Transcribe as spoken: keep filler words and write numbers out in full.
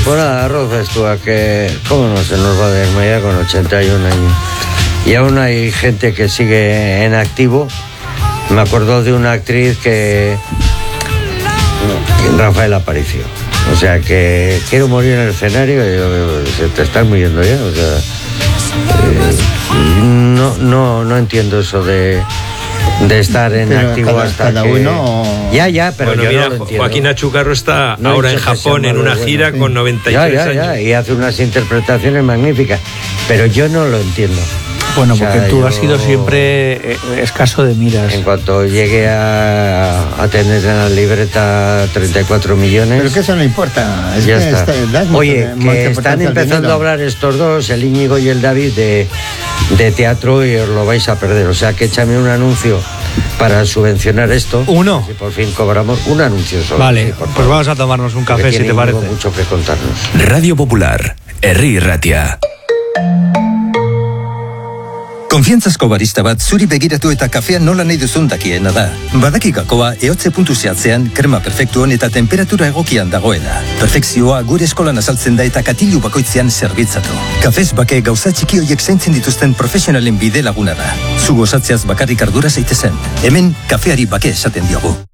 Pues nada, Rosa Estúa, que cómo no se nos va a desmayar con ochenta y un años. Y aún hay gente que sigue en activo. Me acuerdo de una actriz que... Rafael Aparicio. O sea, que quiero morir en el escenario y yo, se te estás muriendo ya. O sea, eh, no, no, no entiendo eso de... de estar en pero activo cada, hasta cada que... uno... Ya, ya, pero bueno, yo mira, no lo entiendo. Joaquín Achucarro está no ahora en Japón en una gira bueno, con noventa y tres ya, ya, años. Ya, y hace unas interpretaciones magníficas, pero yo no lo entiendo. Bueno, o sea, porque tú yo, has sido siempre escaso de miras. En cuanto llegue a, a tener en la libreta treinta y cuatro millones... Pero que eso no importa. Es ya que está. Está, Oye, que están empezando a hablar estos dos, el Íñigo y el David, de, de teatro y os lo vais a perder. O sea, que échame un anuncio para subvencionar esto. Uno. Si por fin cobramos un anuncio solo. Vale, sí, pues vamos a tomarnos un café, si te parece. Tengo mucho que contarnos. Radio Popular, Herri Irratia. Konfiantzazko barista bat zuri begiratu eta kafea nola nahi duzun dakiena da. Badaki gakoa ehotze puntu zehatzean krema perfektuan eta temperatura egokian dagoela. Perfekzioa gure eskolan azaltzen da eta katilu bakoitzean zerbitzatu. Kafez bake gauza txiki horiek zaintzen dituzten profesionalen bide laguna da. Zu gozatzeaz bakarrik ardura zaitezen. Hemen kafeari bake esaten diogu.